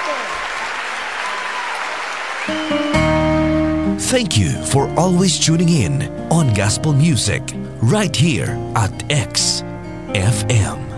Thank you for always tuning in on Gospel Music right here at X FM.